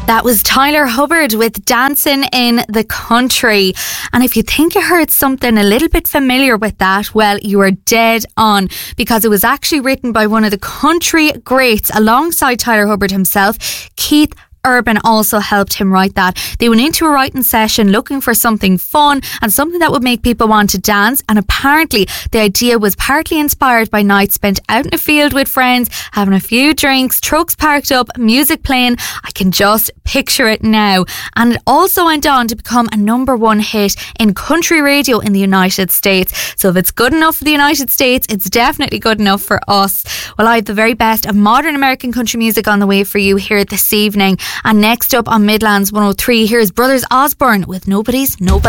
That was Tyler Hubbard with Dancing in the Country. And if you think you heard something a little bit familiar with that, well, you are dead on, because it was actually written by one of the country greats alongside Tyler Hubbard himself. Keith Urban also helped him write that. They went into a writing session looking for something fun and something that would make people want to dance, and apparently the idea was partly inspired by nights spent out in a field with friends, having a few drinks, trucks parked up, music playing. I can just picture it now. And it also went on to become a #1 hit in country radio in the United States. So if it's good enough for the United States, it's definitely good enough for us. Well, I have the very best of modern American country music on the way for you here this evening. And next up on Midlands 103, here's Brothers Osborne with Nobody's Nobody.